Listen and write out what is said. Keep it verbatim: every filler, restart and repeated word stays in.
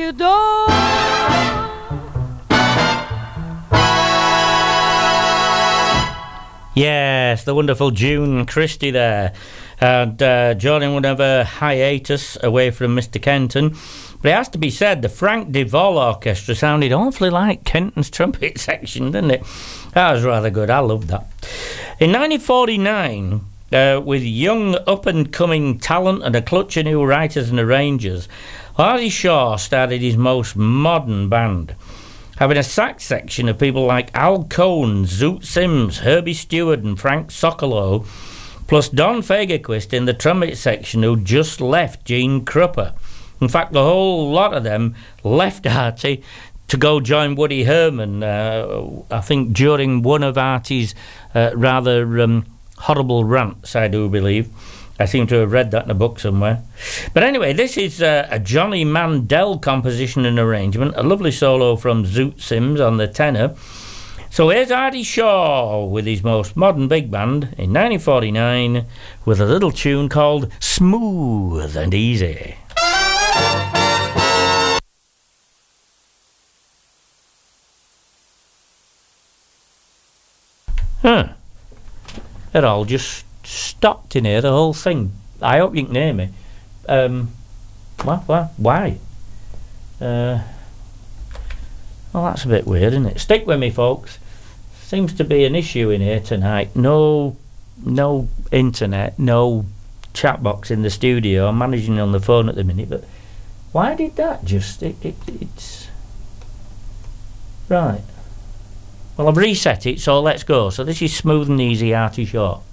you don't. Yes, the wonderful June Christie there. And uh, joining one of her hiatus away from Mister Kenton. But it has to be said, the Frank DeVol Orchestra sounded awfully like Kenton's trumpet section, didn't it? That was rather good. I loved that. In nineteen forty-nine, uh, with young up-and-coming talent and a clutch of new writers and arrangers, Artie Shaw started his most modern band, having a sax section of people like Al Cohn, Zoot Sims, Herbie Stewart and Frank Socolow, plus Don Fagerquist in the trumpet section, who just left Gene Krupa. In fact, the whole lot of them left Artie to go join Woody Herman, uh, I think during one of Artie's uh, rather um, horrible rants, I do believe. I seem to have read that in a book somewhere. But anyway, this is uh, a Johnny Mandel composition and arrangement, a lovely solo from Zoot Sims on the tenor. So here's Artie Shaw with his most modern big band in nineteen forty-nine with a little tune called Smooth and Easy. Huh. It all just stopped in here, the whole thing. I hope you can hear me. Um, what, what, why? Uh, well, that's a bit weird, isn't it? Stick with me, folks. Seems to be an issue in here tonight. No, no internet, no chat box in the studio. I'm managing on the phone at the minute, but why did that just... It, it, it's... Right. Well, I've reset it, so let's go. So this is Smooth and Easy, Artie Shaw.